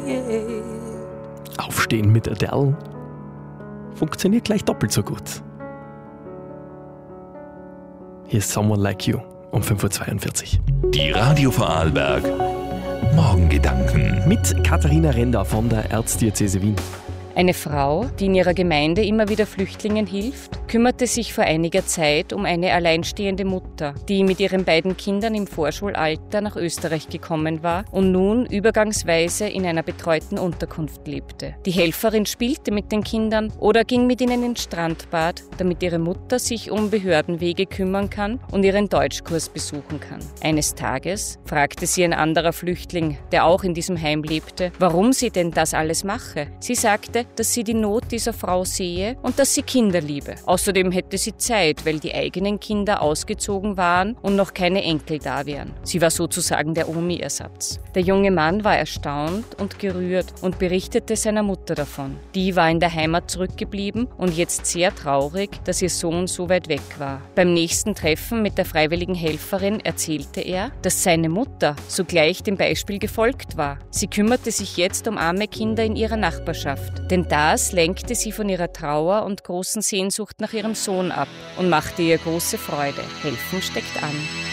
Aufstehen mit Adele funktioniert gleich doppelt so gut. Hier ist Someone Like You um 5:42 Uhr. Die Radio Vorarlberg Morgengedanken Mit Katharina Render von der Erzdiözese Wien. Eine Frau, die in ihrer Gemeinde immer wieder Flüchtlingen hilft, kümmerte sich vor einiger Zeit um eine alleinstehende Mutter, die mit ihren beiden Kindern im Vorschulalter nach Österreich gekommen war und nun übergangsweise in einer betreuten Unterkunft lebte. Die Helferin spielte mit den Kindern oder ging mit ihnen ins Strandbad, damit ihre Mutter sich um Behördenwege kümmern kann und ihren Deutschkurs besuchen kann. Eines Tages fragte sie ein anderer Flüchtling, der auch in diesem Heim lebte, warum sie denn das alles mache. Sie sagte, dass sie die Not dieser Frau sehe und dass sie Kinder liebe. Außerdem hätte sie Zeit, weil die eigenen Kinder ausgezogen waren und noch keine Enkel da wären. Sie war sozusagen der Omi-Ersatz. Der junge Mann war erstaunt und gerührt und berichtete seiner Mutter davon. Die war in der Heimat zurückgeblieben und jetzt sehr traurig, dass ihr Sohn so weit weg war. Beim nächsten Treffen mit der freiwilligen Helferin erzählte er, dass seine Mutter sogleich dem Beispiel gefolgt war. Sie kümmerte sich jetzt um arme Kinder in ihrer Nachbarschaft. Denn das lenkte sie von ihrer Trauer und großen Sehnsucht nach ihrem Sohn ab und machte ihr große Freude. Helfen steckt an.